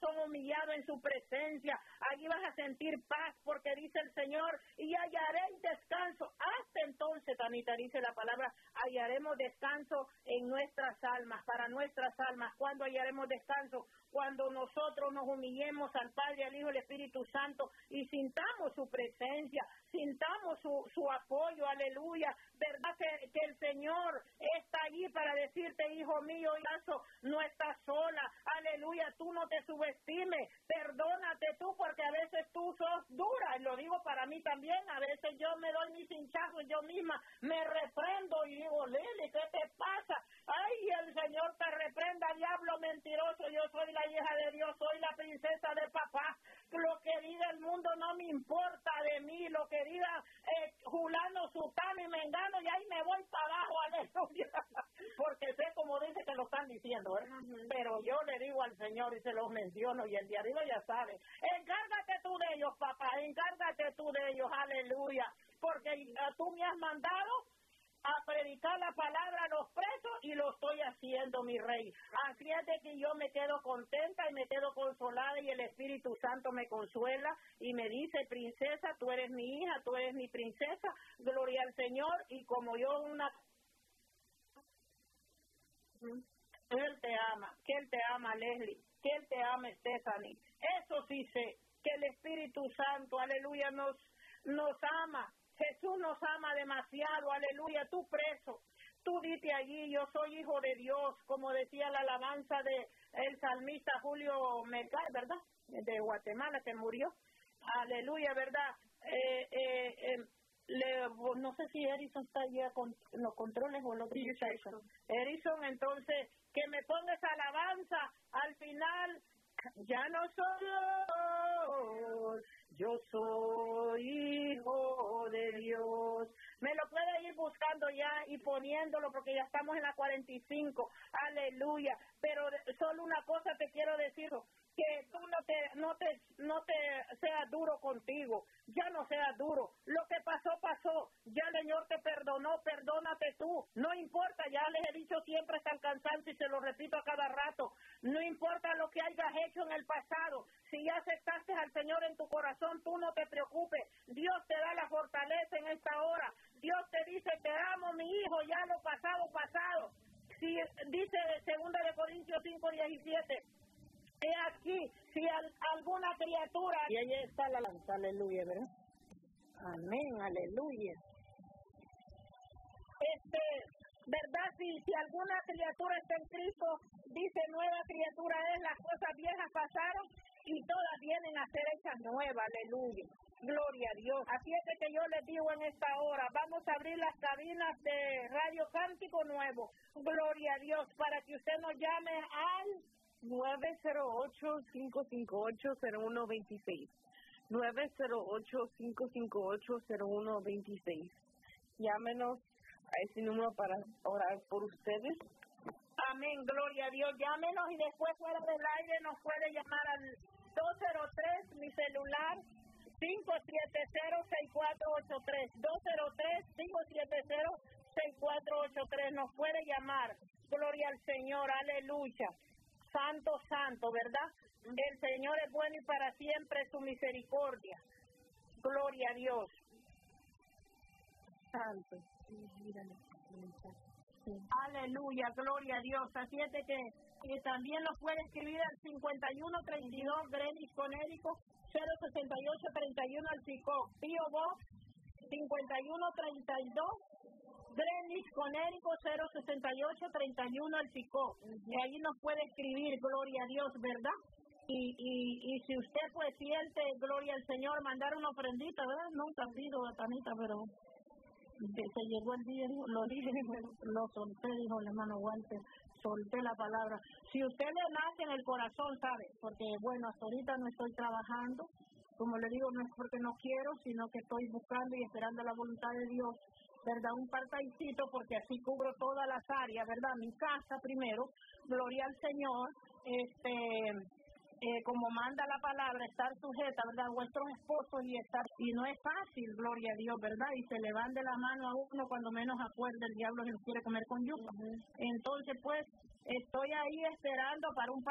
corazón humillado en su presencia, allí vas a sentir paz, porque dice el Señor, y hallaréis descanso. Hasta entonces, Tanita, dice la palabra, hallaremos descanso en nuestras almas, para nuestras almas. ¿Cuándo hallaremos descanso? Cuando nosotros nos humillemos al Padre, al Hijo y al Espíritu Santo y sintamos su presencia, sintamos su apoyo, aleluya. Verdad que el Señor está allí para decirte, hijo mío, no estás sola, aleluya, tú no te subestimes, perdónate tú, porque a veces tú sos dura, y lo digo para mí también, a veces yo me doy mis hinchazos yo misma, me reprendo y digo, Lili, ¿qué te pasa? Ay, el Señor te reprenda, diablo mentiroso, yo soy la hija de Dios, soy la princesa de papá, lo que diga el mundo no me importa de mí, lo que diga Julano, Sutano y Mengano, y ahí me voy para abajo, aleluya, porque sé como dice que lo están diciendo, pero yo le digo al Señor y se los menciono, y el de arriba ya sabe, encárgate tú de ellos, papá, encárgate tú de ellos, aleluya, porque tú me has mandado a predicar la palabra a los presos y lo estoy haciendo, mi rey. Así es de que yo me quedo contenta y me quedo consolada y el Espíritu Santo me consuela y me dice, princesa, tú eres mi hija, tú eres mi princesa, gloria al Señor, y como yo Él te ama, Leslie, que Él te ama, Stephanie. Eso sí sé, que el Espíritu Santo, aleluya, nos ama. Jesús nos ama demasiado, aleluya, tú preso, tú dite allí, yo soy hijo de Dios, como decía la alabanza de el salmista Julio Mercado, ¿verdad? De Guatemala, que murió, aleluya, ¿verdad? No sé si Erison está allá con los controles o lo que dice Erison, entonces, que me ponga esa alabanza al final. Ya no soy yo soy hijo de Dios. Me lo puede ir buscando ya y poniéndolo porque ya estamos en la 45. Aleluya. Pero solo una cosa te quiero decir, que tú no te seas duro contigo. Ya no seas duro. Lo que pasó, pasó. Ya el Señor te perdonó, perdónate tú. No importa, ya les he dicho siempre hasta el cansancio y se lo repito a cada rato. No importa lo que hayas hecho en el pasado. Si ya aceptaste al Señor en tu corazón, tú no te preocupes. Dios te da la fortaleza en esta hora. Dios te dice, te amo, mi hijo, ya lo pasado, pasado. Si dice 2 de Corintios 5:17, he aquí, si alguna criatura... Y ahí está la lanza, aleluya, ¿verdad? Amén, aleluya. ¿Verdad? Si alguna criatura está en Cristo, dice nueva criatura es, las cosas viejas pasaron y todas vienen a ser hechas nuevas, aleluya. Gloria a Dios. Así es que yo les digo en esta hora, vamos a abrir las cabinas de Radio Cántico Nuevo. Gloria a Dios, para que usted nos llame al 908-558-0126. 908-558-0126. Llámenos a ese número para orar por ustedes. Amén, gloria a Dios. Llámenos y después fuera del aire nos puede llamar al 203, mi celular, 570-6483. 203-570-6483. Nos puede llamar. Gloria al Señor, aleluya. Santo, santo, ¿verdad? El Señor es bueno y para siempre su misericordia. Gloria a Dios. Santo. Aleluya, gloria a Dios. Así es de que también nos puede escribir al 5132 Greenwich, Connecticut, 06831 al Chico, P.O. Box 5132 Greenwich, Connecticut, 06831 al Chico. Y ahí nos puede escribir, gloria a Dios, ¿verdad? Y si usted pues siente, gloria al Señor, mandar una ofrendita, ¿verdad? Nunca ha sido, Tanita, pero se llegó el día, lo dije, lo solté, dijo el hermano Walter, solté la palabra. Si usted le nace en el corazón, sabe, porque bueno, hasta ahorita no estoy trabajando, como le digo, no es porque no quiero, sino que estoy buscando y esperando la voluntad de Dios, ¿verdad? Un part-timecito, porque así cubro todas las áreas, ¿verdad? Mi casa primero, gloria al Señor, como manda la palabra, estar sujeta, ¿verdad?, a vuestros esposos y no es fácil, gloria a Dios, ¿verdad? Y se le van de la mano a uno cuando menos acuerda el diablo que nos quiere comer con yuca. Entonces, pues, estoy ahí esperando para un